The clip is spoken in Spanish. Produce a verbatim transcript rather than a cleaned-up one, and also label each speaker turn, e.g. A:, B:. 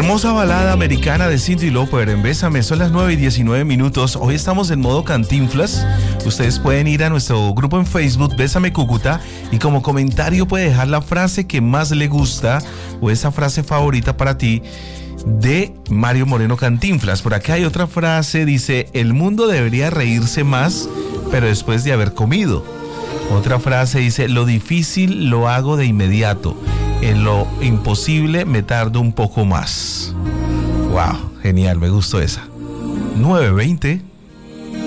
A: Hermosa balada americana de Cyndi Lauper en Bésame. Son las nueve y diecinueve minutos. Hoy estamos en modo Cantinflas. Ustedes pueden ir a nuestro grupo en Facebook, Bésame Cúcuta, y como comentario puede dejar la frase que más le gusta o esa frase favorita para ti de Mario Moreno Cantinflas. Por acá hay otra frase, dice: el mundo debería reírse más, pero después de haber comido. Otra frase dice: lo difícil lo hago de inmediato, en lo imposible me tardo un poco más. Wow, genial, me gustó esa. nueve veinte